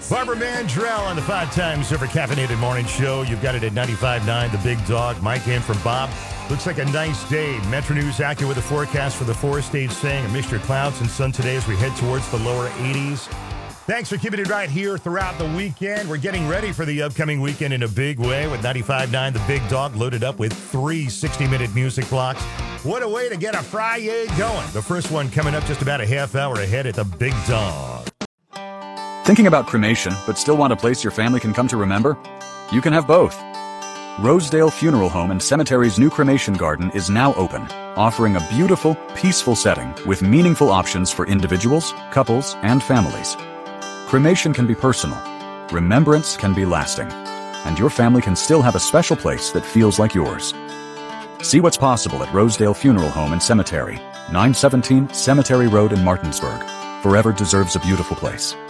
Barbara Mandrell on the 5 Times Over Caffeinated Morning Show. You've got it at 95.9, The Big Dog. Mike in from Bob. Looks like a nice day. Metro News accurate with a forecast for the four-stage saying a mixture of clouds and sun today as we head towards the lower 80s. Thanks for keeping it right here throughout the weekend. We're getting ready for the upcoming weekend in a big way with 95.9, The Big Dog, loaded up with 3 60-minute music blocks. What a way to get a Friday going. The first one coming up just about a half hour ahead at The Big Dog. Thinking about cremation, but still want a place your family can come to remember? You can have both. Rosedale Funeral Home and Cemetery's new cremation garden is now open, offering a beautiful, peaceful setting with meaningful options for individuals, couples, and families. Cremation can be personal, remembrance can be lasting, and your family can still have a special place that feels like yours. See what's possible at Rosedale Funeral Home and Cemetery, 917 Cemetery Road in Martinsburg. Forever deserves a beautiful place.